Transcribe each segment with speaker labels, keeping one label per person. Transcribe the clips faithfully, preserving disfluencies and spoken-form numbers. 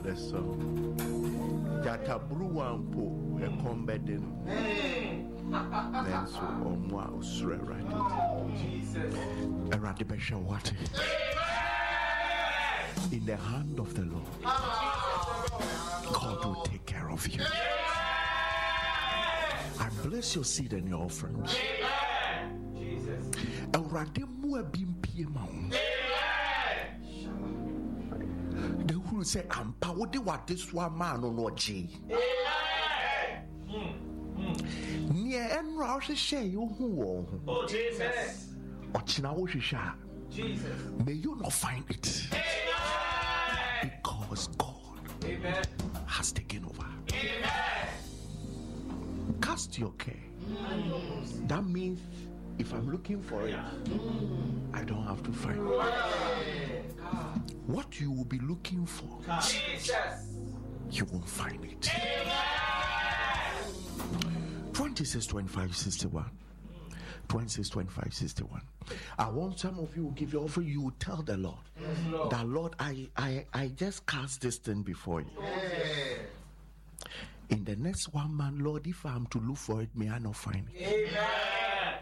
Speaker 1: the song. Jatabruampo, a combatant. Then so on wow, swear right. A radibasha water. In the hand of the Lord, God will take care of you. I bless your seed and your offerings. A radimu abimpiema. They will say, I'm powered what this one man on what G. Near and Rouse share you who. Oh, Jesus. Or Chinawisha. Jesus. May you not find it. Amen. Because God Amen. Has taken over. Amen. Cast your care. Mm. That means if I'm looking for it, mm. I don't have to find it. What you will be looking for, Jesus. You won't find it. twenty-six, twenty-five, sixty-one. twenty-six, twenty-five, sixty-one. I want some of you will give your offering. You will tell the Lord, yes, Lord. That Lord, I, I, I just cast this thing before you. Yes. In the next one man, Lord, if I'm to look for it, may I not find it. Amen.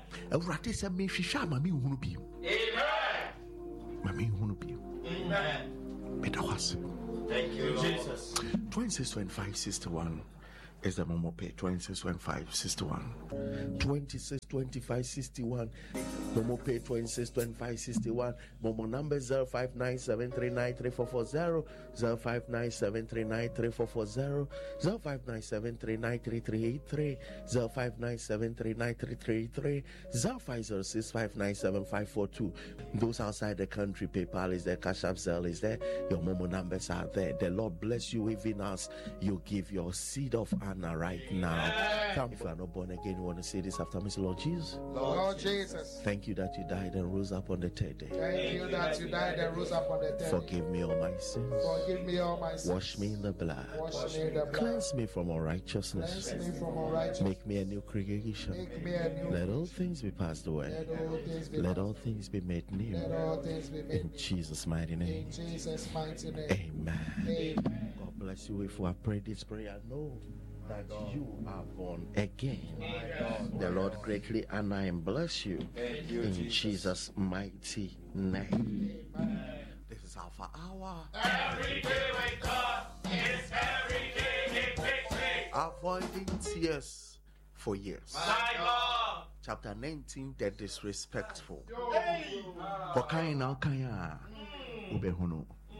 Speaker 1: Amen. Thank you, Jesus. twenty-six, twenty-five, sixty-one. Is the Momo pay twenty-six, twenty-five, sixty-one. twenty-six, twenty-five, sixty-one. Momo pay twenty-six, twenty-five, sixty-one. Momo number zero five nine seven three nine three four four zero, zero five nine seven three nine three four four zero, zero five nine seven three nine three three eight three, zero five nine seven three nine three three eight three, zero five zero six five nine seven five four two. Those outside the country, PayPal is there, Cash App Zelle is there, your Momo numbers are there. The Lord bless you even as you give your seed of honor right now. Come, if you are not born again, you want to say this after me, say, Lord Jesus.
Speaker 2: Lord Jesus.
Speaker 1: Thank you that you died and rose up on the third day.
Speaker 2: Thank you that you died and rose up on the third day.
Speaker 1: Forgive me all my sins.
Speaker 2: Forgive me all my sins.
Speaker 1: Wash me in the blood.
Speaker 2: Wash me in the blood.
Speaker 1: Cleanse me from unrighteousness.
Speaker 2: Cleanse me from unrighteousness.
Speaker 1: Make me a new creation.
Speaker 2: Make me a new
Speaker 1: Let all things be passed away.
Speaker 2: Let all things be,
Speaker 1: Let all things be made new.
Speaker 2: Let all things be made
Speaker 1: in Jesus' mighty name.
Speaker 2: In Jesus' mighty name.
Speaker 1: Amen.
Speaker 2: Amen.
Speaker 1: God bless you. If I pray this prayer, know that you are born again. The Lord greatly honor and bless you, you in Jesus. Jesus' mighty name. Amen. This is Alpha Hour.
Speaker 3: Every day with God is every day in victory.
Speaker 1: Avoiding tears for years.
Speaker 3: My God.
Speaker 1: Chapter nineteen, the disrespectful. Wakaina kaya ubehunu.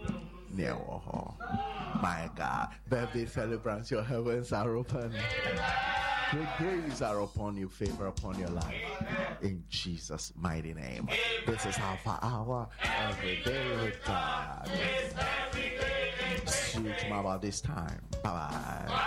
Speaker 1: My God, birthday celebrants, your heavens are open. Great grace are upon you, favor upon your life. In Jesus' mighty name. This is Alpha Hour, every day with God. See you tomorrow this time. Bye bye.